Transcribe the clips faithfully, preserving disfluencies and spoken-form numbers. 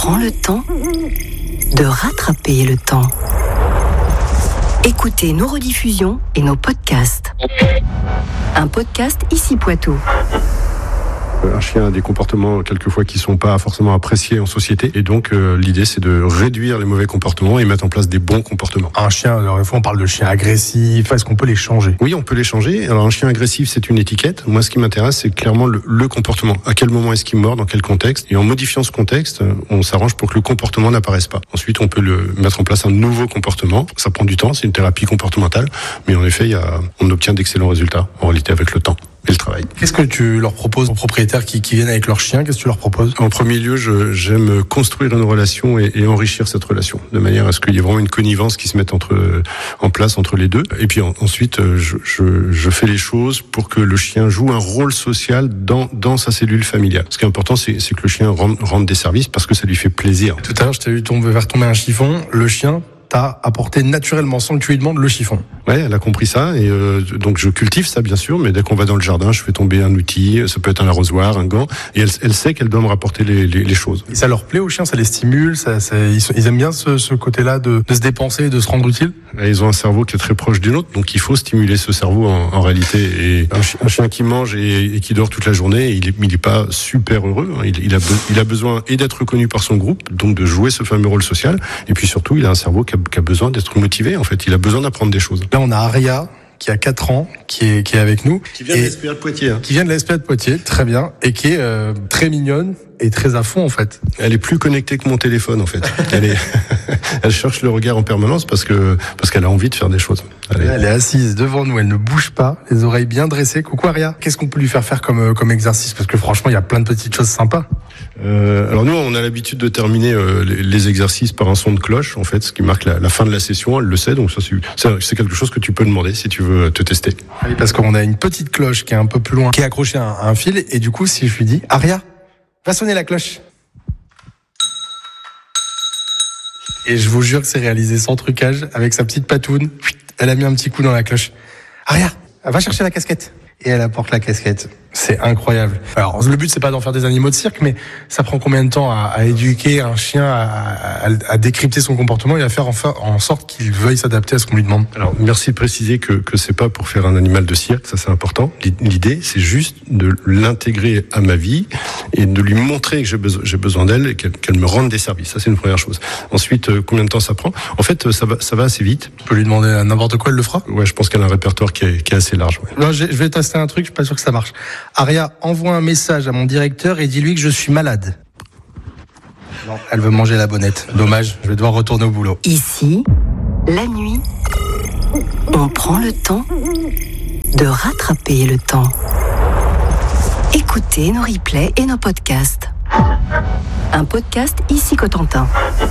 prend le temps de rattraper le temps. Écoutez nos rediffusions et nos podcasts. Un podcast Ici Poitou. Un chien a des comportements quelquefois qui sont pas forcément appréciés en société, et donc euh, l'idée c'est de réduire les mauvais comportements et mettre en place des bons comportements. Un chien, alors des fois on parle de chien agressif, est-ce qu'on peut les changer ? Oui, on peut les changer. Alors un chien agressif c'est une étiquette. Moi ce qui m'intéresse c'est clairement le, le comportement. À quel moment est-ce qu'il mord, dans quel contexte ? Et en modifiant ce contexte, on s'arrange pour que le comportement n'apparaisse pas. Ensuite on peut le mettre en place un nouveau comportement. Ça prend du temps, c'est une thérapie comportementale, mais en effet il y a, on obtient d'excellents résultats en réalité avec le temps et le travail. Qu'est-ce que tu leur proposes aux propriétaires qui, qui viennent avec leur chien ? Qu'est-ce que tu leur proposes ? En premier lieu, je, j'aime construire une relation et, et enrichir cette relation, de manière à ce qu'il y ait vraiment une connivence qui se mette entre, en place entre les deux. Et puis en, ensuite, je, je, je fais les choses pour que le chien joue un rôle social dans, dans sa cellule familiale. Ce qui est important, c'est, c'est que le chien rende, rende des services parce que ça lui fait plaisir. Tout à l'heure, je t'ai vu tomber, faire tomber un chiffon. Le chien t'a apporté naturellement, sans que tu lui demandes, le chiffon. Ouais, elle a compris ça, et euh, donc je cultive ça bien sûr, mais dès qu'on va dans le jardin, je fais tomber un outil, ça peut être un arrosoir, un gant, et elle, elle sait qu'elle doit me rapporter les, les, les choses. Et ça leur plaît aux chiens, ça les stimule, ça, ça, ils, ils aiment bien ce, ce côté-là de, de se dépenser et de se rendre utile. Et ils ont un cerveau qui est très proche du nôtre, donc il faut stimuler ce cerveau en, en réalité. Et un, chi- un chien qui mange et, et qui dort toute la journée, il est, il est pas super heureux. Hein. Il, il, a, be- il a besoin et d'être reconnu par son groupe, donc de jouer ce fameux rôle social, et puis surtout, il a un cerveau qui a, qui a besoin d'être motivé, en fait. Il a besoin d'apprendre des choses. Là, on a Aria, qui a quatre ans, qui est, qui est avec nous. Qui vient de l'S P A de Poitiers. Hein. Qui vient de l'S P A de Poitiers, très bien, et qui est euh, très mignonne et très à fond, en fait. Elle est plus connectée que mon téléphone, en fait. Elle est, elle cherche le regard en permanence parce que, parce qu'elle a envie de faire des choses. Elle est... elle est assise devant nous, elle ne bouge pas, les oreilles bien dressées. Coucou Aria. Qu'est-ce qu'on peut lui faire faire comme, comme exercice ? Parce que franchement, il y a plein de petites choses sympas. Euh, alors nous, on a l'habitude de terminer euh, les, les exercices par un son de cloche, en fait, ce qui marque la, la fin de la session. Elle le sait, donc ça c'est, c'est, c'est quelque chose que tu peux demander si tu veux te tester. Oui, parce qu'on a une petite cloche qui est un peu plus loin, qui est accrochée à un, à un fil, et du coup, si je lui dis, Aria, va sonner la cloche. Et je vous jure que c'est réalisé sans trucage, avec sa petite patoune. Elle a mis un petit coup dans la cloche. Aria, va chercher la casquette. Et elle apporte la casquette. C'est incroyable. Alors, le but, c'est pas d'en faire des animaux de cirque, mais ça prend combien de temps à, à éduquer un chien, à, à, à décrypter son comportement et à faire en, en sorte qu'il veuille s'adapter à ce qu'on lui demande ? Alors, merci de préciser que, que c'est pas pour faire un animal de cirque, ça c'est important. L'idée, c'est juste de l'intégrer à ma vie et de lui montrer que j'ai besoin, j'ai besoin d'elle et qu'elle, qu'elle me rende des services. Ça, c'est une première chose. Ensuite, euh, combien de temps ça prend ? En fait, ça va, ça va assez vite. Tu peux lui demander à n'importe quoi, elle le fera ? Ouais, je pense qu'elle a un répertoire qui est, qui est assez large. Ouais. Non, je vais tester un truc, je suis pas sûr que ça marche. Aria, envoie un message à mon directeur et dis-lui que je suis malade. Non, elle veut manger la bonnette. Dommage, je vais devoir retourner au boulot. Ici, la nuit, on prend le temps de rattraper le temps. Écoutez nos replays et nos podcasts. Un podcast Ici Cotentin.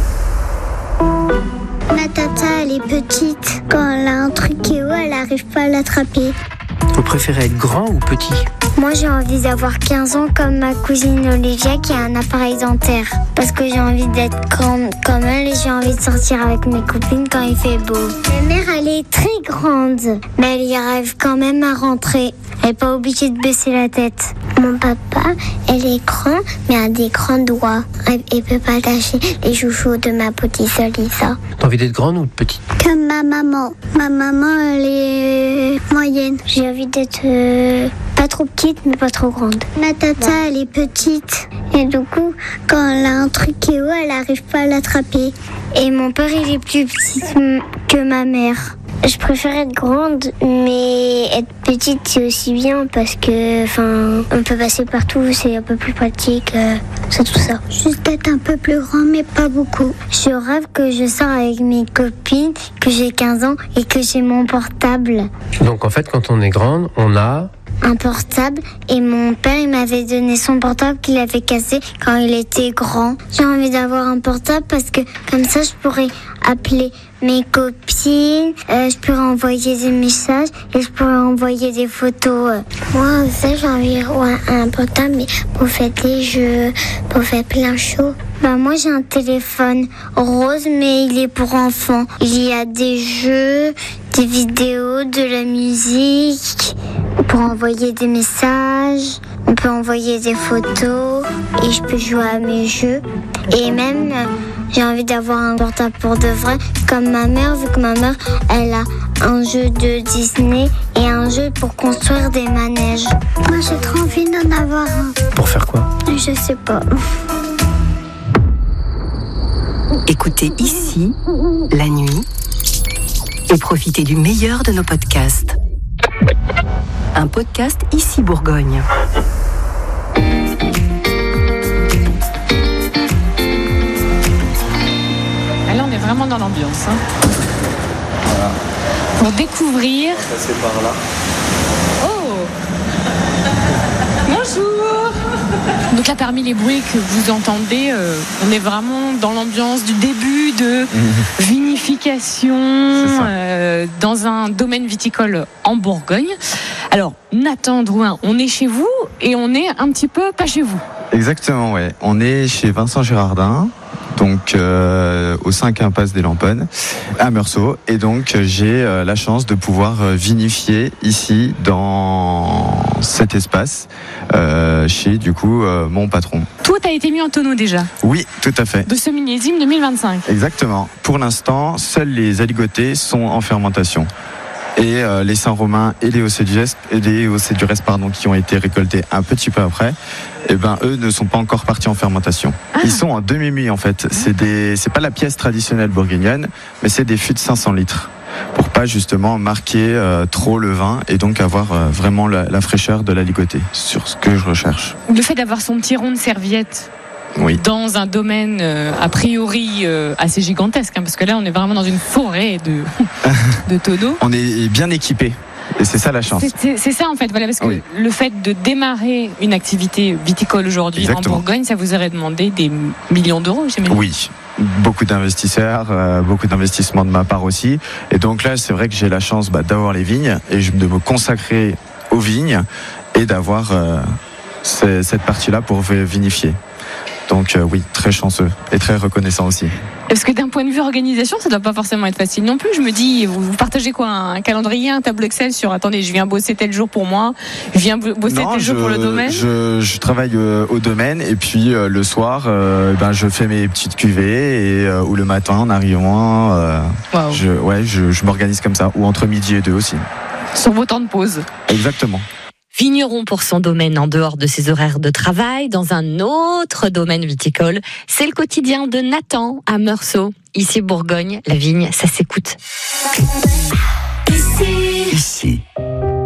Ma tata, elle est petite. Quand elle a un truc qui est haut, elle n'arrive pas à l'attraper. Vous préférez être grand ou petit ? Moi, j'ai envie d'avoir quinze ans comme ma cousine Olivia qui a un appareil dentaire. Parce que j'ai envie d'être grande comme elle et j'ai envie de sortir avec mes copines quand il fait beau. Ma mère, elle est très grande, mais elle y arrive quand même à rentrer. Elle n'est pas obligée de baisser la tête. Mon papa, elle est grand, mais a des grands doigts. Elle ne peut pas lâcher les chouchous de ma petite Lisa. T'as envie d'être grande ou petite ? Comme ma maman. Ma maman, elle est moyenne. J'ai envie d'être euh, pas trop petite, mais pas trop grande. Ma tata, elle est petite. Et du coup, quand elle a un truc qui est haut, elle n'arrive pas à l'attraper. Et mon père, il est plus petit que ma mère. Je préfère être grande, mais être petite, c'est aussi bien parce que, enfin, on peut passer partout, c'est un peu plus pratique, euh, c'est tout ça. Juste être un peu plus grand, mais pas beaucoup. Je rêve que je sors avec mes copines, que j'ai quinze ans et que j'ai mon portable. Donc en fait, quand on est grande, on a... un portable et mon père il m'avait donné son portable qu'il avait cassé quand il était grand. J'ai envie d'avoir un portable parce que comme ça je pourrais appeler mes copines, euh, je pourrais envoyer des messages et je pourrais envoyer des photos. Moi aussi j'ai envie d'avoir un portable mais pour faire des jeux, pour faire plein de choses. Bah moi j'ai un téléphone rose mais il est pour enfants. Il y a des jeux, des vidéos, de la musique pour envoyer des messages. on peut envoyer des photos et je peux jouer à mes jeux. Et même, euh, j'ai envie d'avoir un portable pour de vrai, comme ma mère, vu que ma mère, elle a un jeu de Disney et un jeu pour construire des manèges. Moi, j'ai trop envie d'en avoir un. Pour faire quoi? Je sais pas. Écoutez ici, la nuit, et profitez du meilleur de nos podcasts. Un podcast Ici Bourgogne. Là, on est vraiment dans l'ambiance. Hein. Voilà. Pour découvrir. On va passer par là. Oh Bonjour. Donc là, parmi les bruits que vous entendez, euh, on est vraiment dans l'ambiance du début de mmh. vinification euh, dans un domaine viticole en Bourgogne. Alors, Nathan Drouin, on est chez vous et on est un petit peu pas chez vous. Exactement, ouais. On est chez Vincent Girardin, donc euh, au cinq impasse des Lamponnes, à Meursault. Et donc, j'ai euh, la chance de pouvoir euh, vinifier ici, dans cet espace, euh, chez, du coup, euh, mon patron. Tout a été mis en tonneau déjà? Oui, tout à fait. De ce millésime deux mille vingt-cinq? Exactement. Pour l'instant, seuls les aligotés sont en fermentation. Et euh, les Saint-Romain et les Océdures, et les Océdures, pardon, qui ont été récoltés un petit peu après, eh ben eux ne sont pas encore partis en fermentation. Ah. Ils sont en demi-muit en fait. C'est des, c'est pas la pièce traditionnelle bourguignonne, mais c'est des fûts de cinq cents litres pour pas justement marquer euh, trop le vin et donc avoir euh, vraiment la, la fraîcheur de la ligotée sur ce que je recherche. Le fait d'avoir son petit rond de serviette. Oui. Dans un domaine euh, a priori euh, assez gigantesque, hein, parce que là on est vraiment dans une forêt de, de tonneaux. On est bien équipé et c'est ça la chance. C'est, c'est, c'est ça en fait, voilà, parce que oui. le fait de démarrer une activité viticole aujourd'hui Exactement. en Bourgogne, ça vous aurait demandé des millions d'euros, j'imagine. Oui. Beaucoup d'investisseurs, euh, beaucoup d'investissements de ma part aussi. Et donc là, c'est vrai que j'ai la chance bah, d'avoir les vignes et de me consacrer aux vignes et d'avoir euh, cette partie-là pour vinifier. Donc euh, oui, très chanceux et très reconnaissant aussi. Parce que d'un point de vue organisation, ça doit pas forcément être facile non plus. Je me dis, vous, vous partagez quoi, un calendrier, un tableau Excel sur attendez, je viens bosser tel jour pour moi, je viens bosser non, tel je, jour pour le domaine. Je, je travaille euh, au domaine et puis euh, le soir, euh, ben je fais mes petites cuvées et euh, ou le matin en arrivant, euh, wow. je, ouais, je, je m'organise comme ça, ou entre midi et deux aussi. Sur vos temps de pause. Exactement. Vigneron pour son domaine en dehors de ses horaires de travail, dans un autre domaine viticole. C'est le quotidien de Nathan à Meursault. Ici Bourgogne, la vigne, ça s'écoute. Ici. Ici.